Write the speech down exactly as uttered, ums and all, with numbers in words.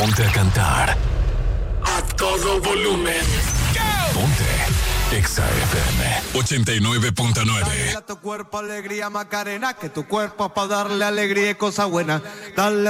Ponte a cantar. A todo volumen. Ponte Exa F M ochenta y nueve punto nueve. Dale a tu cuerpo alegría, Macarena, que tu cuerpo es para darle alegría y cosa buena. Dale